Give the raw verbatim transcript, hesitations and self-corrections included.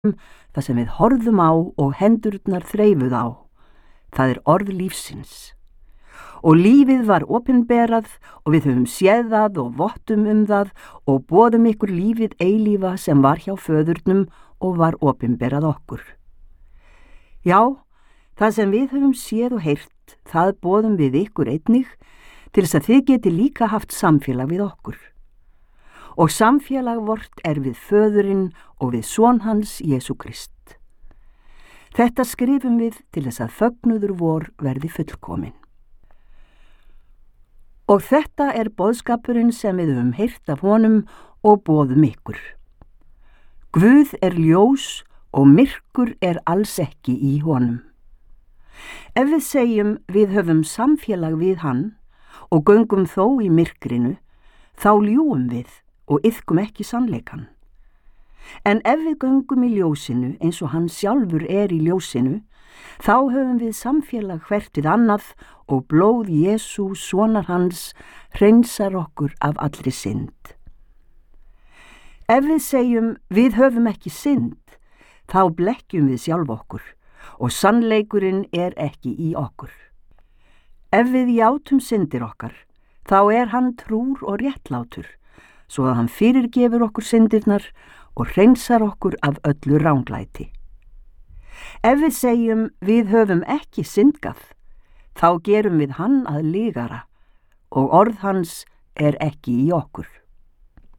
það sem við horfðum á og hendurnar þreifuð á. Það er orð lífsins. Og lífið var opinberað og við höfum séð það og vottum um það og boðum ykkur lífið eilífa sem var hjá föðurnum og var opinberað okkur. Já, það sem við höfum séð og heyrt, það boðum við ykkur einnig til þess að þið geti líka haft samfélag við okkur. Og samfélag vort er við föðurinn og við son hans Jesú Krist. Þetta skrifum við til þess að fögnuður vor verði fullkomin. Og þetta er boðskapurinn sem við höfum heyrt af honum og boðum ykkur. Guð er ljós og myrkur er alls ekki í honum. Ef við segjum við höfum samfélag við hann og göngum þó í myrkrinu, þá ljúgum við og iðkum ekki sannleikann. En ef við göngum í ljósinu eins og hann sjálfur er í ljósinu, þá höfum við samfélag hvert við annað og blóð Jesú sonar hans hreinsar okkur af allri synd. Ef við segjum við höfum ekki synd, þá blekkjum við sjálf okkur og sannleikurinn er ekki í okkur. Ef við játum syndir okkar, þá er hann trúr og réttlátur, svo að hann fyrirgefur okkur syndirnar og hreinsar okkur af öllu ranglæti. Ef við segjum við höfum ekki syndgað, þá gerum við hann að lygara og orð hans er ekki í okkur.